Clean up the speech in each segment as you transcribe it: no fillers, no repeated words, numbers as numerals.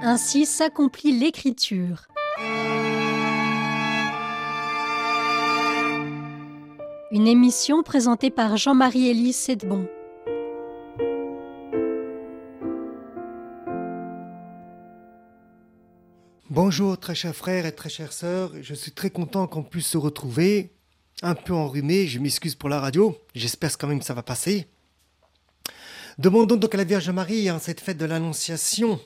Ainsi s'accomplit l'Écriture. Une émission présentée par Jean-Marie-Élie Sedbon. Bonjour très chers frères et très chères sœurs, je suis très content qu'on puisse se retrouver, un peu enrhumé, je m'excuse pour la radio, j'espère quand même que ça va passer. Demandons donc à la Vierge Marie, cette fête de l'Annonciation,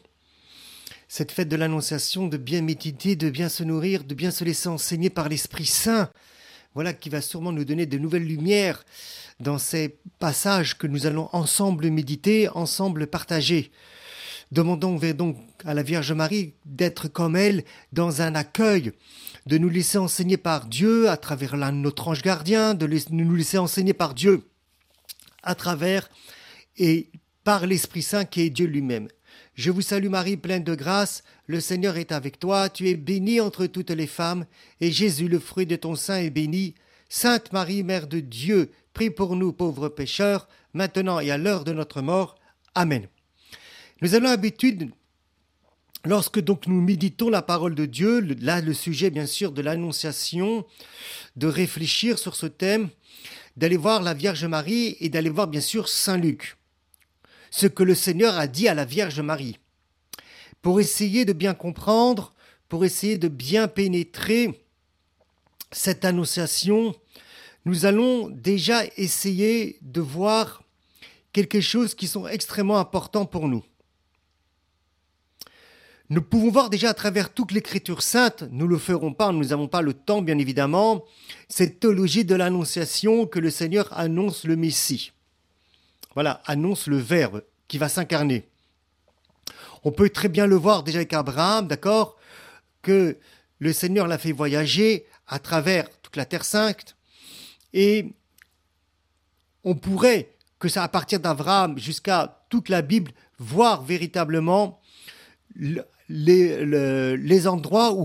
de bien méditer, de bien se nourrir, de bien se laisser enseigner par l'Esprit Saint, voilà qui va sûrement nous donner de nouvelles lumières dans ces passages que nous allons ensemble méditer, ensemble partager. Demandons donc à la Vierge Marie d'être comme elle dans un accueil, de nous laisser enseigner par Dieu à travers notre ange gardien, de nous laisser enseigner par Dieu à travers et par l'Esprit Saint qui est Dieu lui-même. Je vous salue Marie, pleine de grâce, le Seigneur est avec toi, tu es bénie entre toutes les femmes, et Jésus, le fruit de ton sein, est béni. Sainte Marie, Mère de Dieu, prie pour nous pauvres pécheurs, maintenant et à l'heure de notre mort. Amen. Nous avons l'habitude, lorsque donc nous méditons la parole de Dieu, là le sujet bien sûr de l'Annonciation, de réfléchir sur ce thème, d'aller voir la Vierge Marie et d'aller voir bien sûr Saint Luc. Ce que le Seigneur a dit à la Vierge Marie. Pour essayer de bien comprendre, pour essayer de bien pénétrer cette Annonciation, nous allons déjà essayer de voir quelque chose qui sont extrêmement importants pour nous. Nous pouvons voir déjà à travers toute l'Écriture sainte, nous ne le ferons pas, nous n'avons pas le temps bien évidemment, cette théologie de l'Annonciation que le Seigneur annonce le Messie. Voilà, annonce le Verbe qui va s'incarner. On peut très bien le voir déjà avec Abraham, d'accord, que le Seigneur l'a fait voyager à travers toute la Terre Sainte et on pourrait, que ça à partir d'Abraham jusqu'à toute la Bible, voir véritablement les endroits où